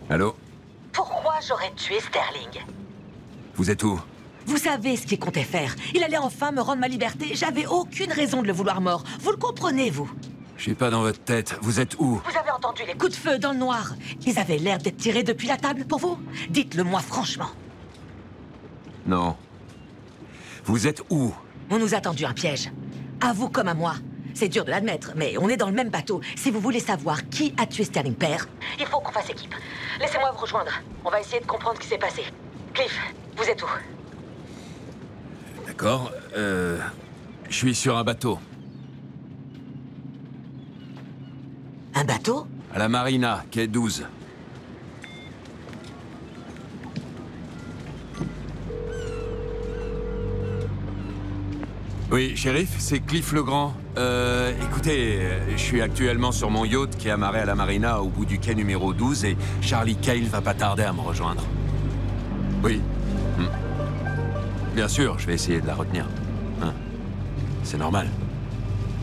Allô? Pourquoi j'aurais tué Sterling? Vous êtes où? Vous savez ce qu'il comptait faire. Il allait enfin me rendre ma liberté. J'avais aucune raison de le vouloir mort. Vous le comprenez, vous? Je suis pas dans votre tête. Vous êtes où? Vous avez entendu les coups de feu dans le noir. Ils avaient l'air d'être tirés depuis la table pour vous. Dites-le-moi franchement. Non. Vous êtes où? On nous a tendu un piège. À vous comme à moi. C'est dur de l'admettre, mais on est dans le même bateau. Si vous voulez savoir qui a tué Sterling père, il faut qu'on fasse équipe. Laissez-moi vous rejoindre. On va essayer de comprendre ce qui s'est passé. Cliff, vous êtes où? D'accord. Je suis sur un bateau. Un bateau? À la marina, quai 12. Oui, shérif, c'est Cliff Legrand. Écoutez, je suis actuellement sur mon yacht qui est amarré à la marina au bout du quai numéro 12 et Charlie Cale va pas tarder à me rejoindre. Oui. Bien sûr, je vais essayer de la retenir. Hein. C'est normal.